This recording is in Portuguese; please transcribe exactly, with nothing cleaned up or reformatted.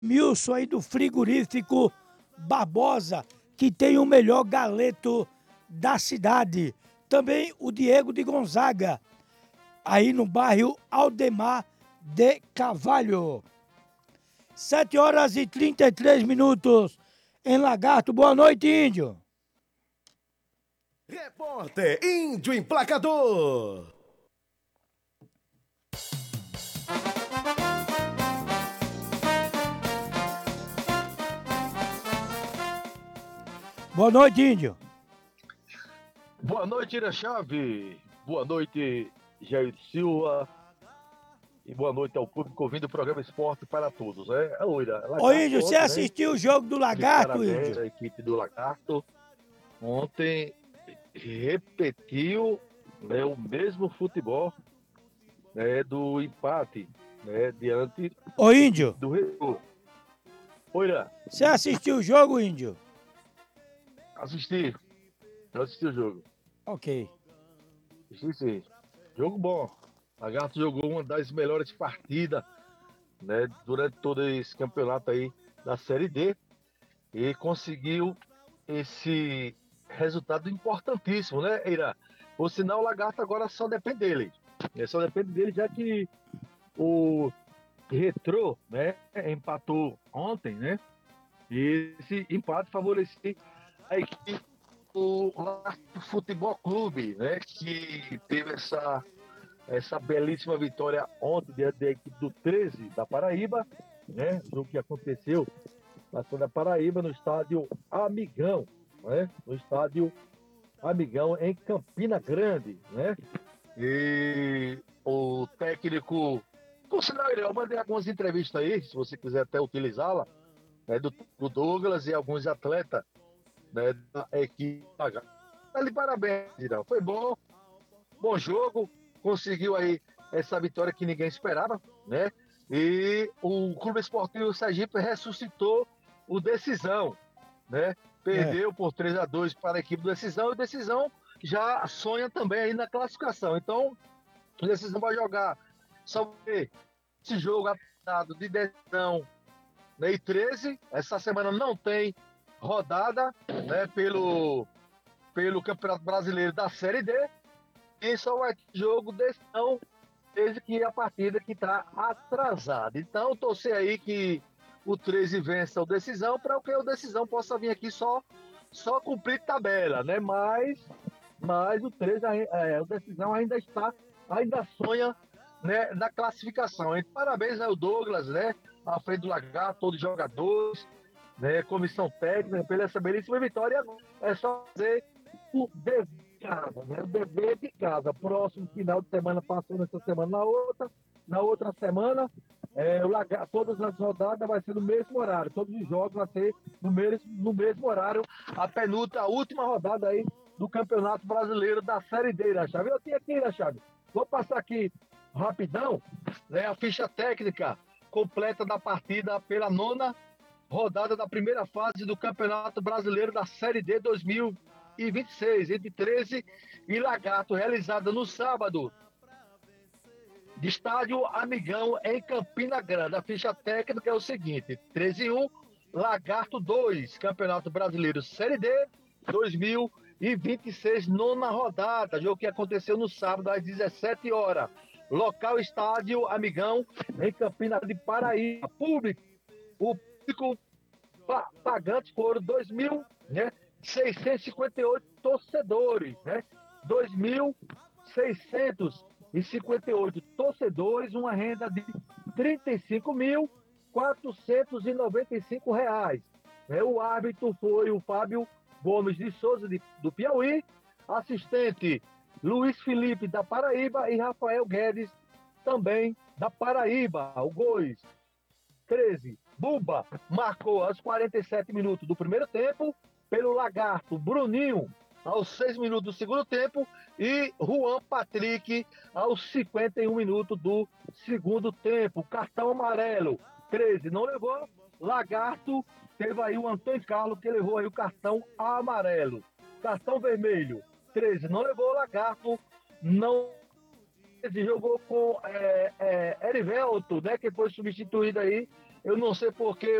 Milson aí do frigorífico Barbosa, que tem o melhor galeto da cidade. Também o Diego de Gonzaga, aí no bairro Aldemar de Carvalho. sete horas e trinta e três minutos em Lagarto. Boa noite, Índio. Repórter Índio Emplacador. Boa noite, Índio. Boa noite, Ira Chave. Boa noite, Jair Silva. E boa noite ao público ouvindo o programa Esporte para Todos. É, é Ira. Lagarto, Ô, Índio, você ontem, assistiu né? o jogo do Lagarto, Parabéns Índio? à equipe do Lagarto. Ontem repetiu, né, o mesmo futebol, né, do empate, né, diante Ô, Índio, do Retrô. Oi, Ira. você assistiu o jogo, Índio? Assisti. Eu assisti o jogo. Ok. Assisti sim. Jogo bom. Lagarto jogou uma das melhores partidas, né, durante todo esse campeonato aí da Série D e conseguiu esse resultado importantíssimo, né, Eira? Por sinal, o Lagarto agora só depende dele. É, só depende dele, já que o Retrô, né, empatou ontem, né? E esse empate favoreceu a equipe do Lagarto Futebol Clube, né, que teve essa essa belíssima vitória ontem diante da equipe do treze da Paraíba, né? O jogo que aconteceu na cidade da Paraíba, no estádio Amigão, né? No estádio Amigão, em Campina Grande, né? E o técnico, por sinal, eu mandei algumas entrevistas aí, se você quiser até utilizá-la, né? do, do Douglas e alguns atletas, né? Da equipe. Tá de parabéns, Irão. Foi bom, bom jogo, conseguiu aí essa vitória que ninguém esperava, né? E o Clube Esportivo Sergipe ressuscitou o Decisão, né? É. Perdeu por três a dois para a equipe do Decisão e o Decisão já sonha também aí na classificação. Então, o Decisão vai jogar só esse jogo atrasado de Decisão, né? E treze, essa semana não tem rodada, né? Pelo, pelo Campeonato Brasileiro da Série D. E só vai ter jogo decisão desde que a partida que está atrasada. Então, torcer aí que o treze vença o Decisão para que o Decisão possa vir aqui só, só cumprir tabela, né? Mas, mas o treze, é, o Decisão ainda está, ainda sonha, né, na classificação. Então, parabéns ao Douglas, né? À frente do Lagarto, todos os jogadores, né? Comissão técnica, pela essa belíssima vitória. É só fazer o dever de casa, né? O dever de casa. Próximo final de semana, passando essa semana na outra, na outra semana, é, o Lagarto, todas as rodadas vai ser no mesmo horário, todos os jogos vão ser no mesmo, no mesmo horário, a penúltima, a última rodada aí do Campeonato Brasileiro da Série D, né, Chave? Eu tinha aqui, né, Chave? Vou passar aqui rapidão, né, a ficha técnica completa da partida pela nona rodada da primeira fase do Campeonato Brasileiro da Série D dois mil e vinte e seis, entre treze e Lagarto, realizada no sábado, de estádio Amigão, em Campina Grande. A ficha técnica é o seguinte: treze e um, Lagarto dois, Campeonato Brasileiro Série D dois mil e vinte e seis, nona rodada, jogo que aconteceu no sábado às dezessete horas. Local estádio Amigão, em Campina de Paraíba. Público, o público pagantes foram dois mil, né, seiscentos e cinquenta e oito torcedores, né? dois mil seiscentos e cinquenta e oito torcedores, uma renda de trinta e cinco mil quatrocentos e noventa e cinco reais. Né? O árbitro foi o Fábio Gomes de Souza, de, do Piauí, assistente Luiz Felipe, da Paraíba, e Rafael Guedes, também da Paraíba. O gols, treze. Buba marcou aos quarenta e sete minutos do primeiro tempo, pelo Lagarto, Bruninho aos seis minutos do segundo tempo e Juan Patrick aos cinquenta e um minutos do segundo tempo. Cartão amarelo, treze não levou. Lagarto teve aí o Antônio Carlos, que levou aí o cartão amarelo. Cartão vermelho, treze não levou. Lagarto não jogou com é, é, Erivelto, né, que foi substituído aí Eu não sei porque